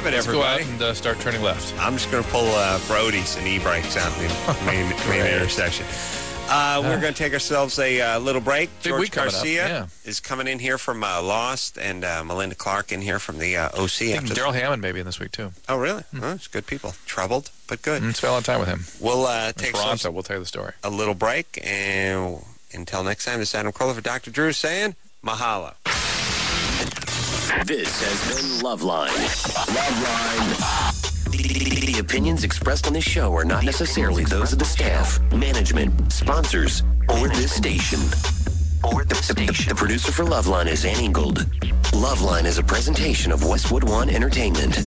have it, Let's everybody. go out and start turning left. I'm just going to pull Brody's and e-brakes out in the main intersection. We're going to take ourselves a little break. Big George week coming up, Garcia yeah. is coming in here from Lost, and Melinda Clark in here from the OC. I think Daryl Hammond maybe in this week, too. Oh, really? Oh, it's good people. Troubled, but good. Spent a lot of time with him. We'll take Toronto, we'll tell you the story. a little break, and until next time, this is Adam Carolla for Dr. Drew saying mahalo. This has been Loveline. Loveline. The opinions expressed on this show are not necessarily those of the staff, management, sponsors, or this station. The producer for Loveline is Ann Ingold. Loveline is a presentation of Westwood One Entertainment.